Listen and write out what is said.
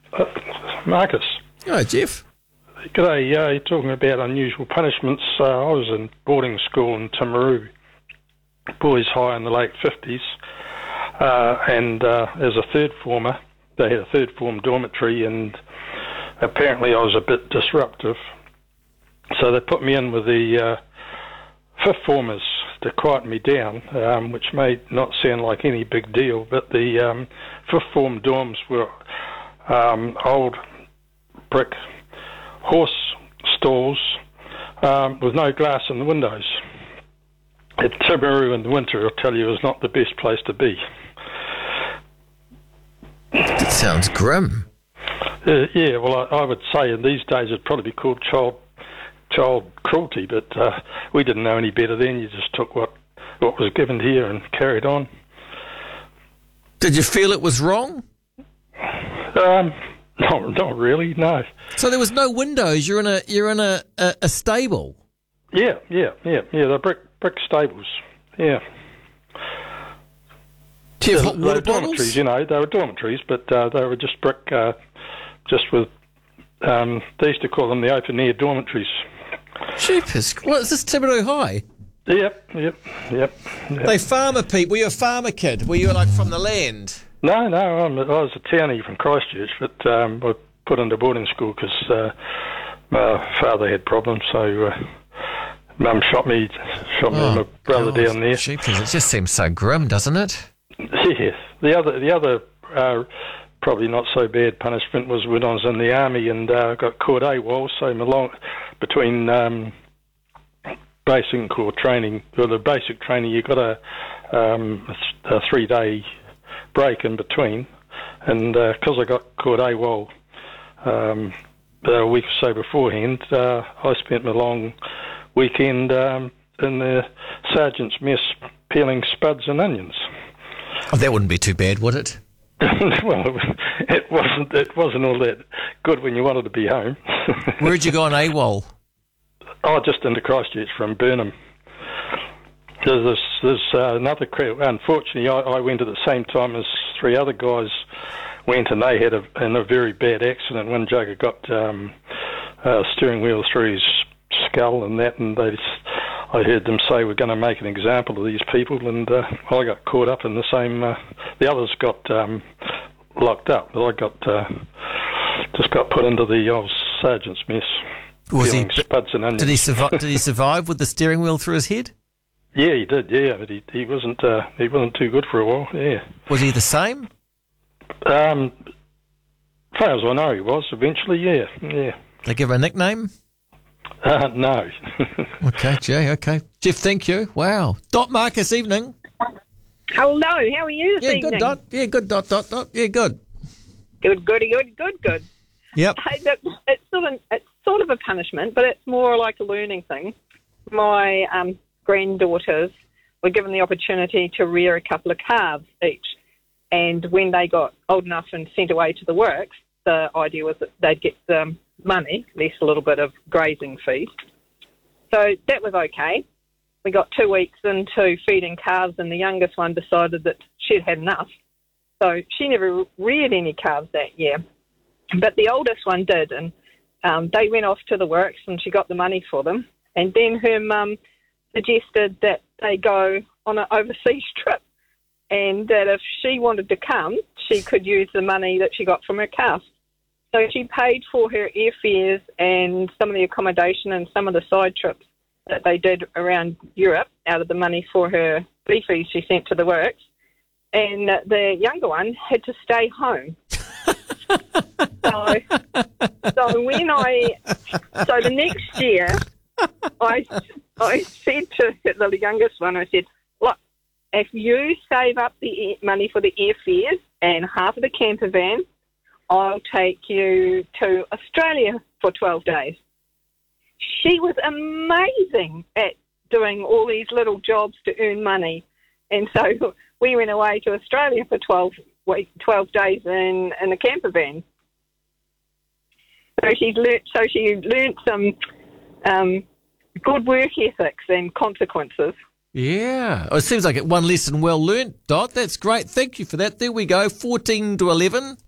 Marcus. Oh, Jeff. G'day. You're talking about unusual punishments. I was in boarding school in Timaru, boys high in the late 50s, and as a third former, they had a third form dormitory, and apparently I was a bit disruptive. So they put me in with the fifth formers to quieten me down, which may not sound like any big deal, but the fifth form dorms were old brick horse stalls with no glass in the windows. At Timaru in the winter, I'll tell you, is not the best place to be. That sounds grim. Yeah, well, I would say in these days it'd probably be called child cruelty, but we didn't know any better then. You just took what was given here and carried on. Did you feel it was wrong? Not really, no. So there was no windows. You're in a stable. Yeah. They're brick stables. Yeah. Do you have hot water dormitories, bottles? they were dormitories, but they were just brick, just with. They used to call them the open air dormitories. Jeepers! What is this, Timaru High? Yep. They farmer people. Were you a farmer kid? Were you like from the land? No, I was a townie from Christchurch, but I put into boarding school because my father had problems, so Mum shot me and my brother down there. Jeepers, it just seems so grim, doesn't it? Yes. The other probably not so bad punishment was when I was in the army and got caught AWOL, so between basic corps training, or the basic training, you got a 3-day break in between, and because I got caught AWOL a week or so beforehand, I spent my long weekend in the sergeant's mess peeling spuds and onions. Oh, that wouldn't be too bad, would it? Well, it wasn't all that good when you wanted to be home. Where'd you go on AWOL? Oh, just into Christchurch from Burnham. There's another crew. Unfortunately, I went at the same time as 3 other guys went, and they had a very bad accident. One jugger got a steering wheel through his skull and that, and I heard them say we're going to make an example of these people, and I got caught up in the same. The others got locked up, but I just got put into the old sergeant's mess. Was he spuds and onions. Did he survive? Did he survive with the steering wheel through his head? Yeah, he did. Yeah, but he wasn't too good for a while. Yeah. Was he the same? As far as I know, he was eventually. Yeah. They give him a nickname? No. Okay, Jay. Okay, Jeff. Thank you. Wow. Dot Marcus, evening. Hello. How are you this evening? Good. Dot. Yeah, good. Dot. Yeah, good. Good. Yep. Hey, it's sort of a punishment, but it's more like a learning thing. My granddaughters were given the opportunity to rear a couple of calves each, and when they got old enough and sent away to the works, the idea was that they'd get some money, less a little bit of grazing fees. So that was okay. We got 2 weeks into feeding calves, and the youngest one decided that she'd had enough. So she never reared any calves that year. But the oldest one did, and they went off to the works, and she got the money for them. And then her mum suggested that they go on an overseas trip, and that if she wanted to come, she could use the money that she got from her calf. So she paid for her airfares and some of the accommodation and some of the side trips that they did around Europe out of the money for her beefies she sent to the works. And the younger one had to stay home. So the next year, I said to the youngest one, I said, look, if you save up the money for the airfares and half of the camper van, I'll take you to Australia for 12 days. She was amazing at doing all these little jobs to earn money. And so we went away to Australia for 12 days in a camper van. So she learnt some good work ethics and consequences. Yeah. It seems like one lesson well learnt, Dot. That's great. Thank you for that. There we go. 14 to 11.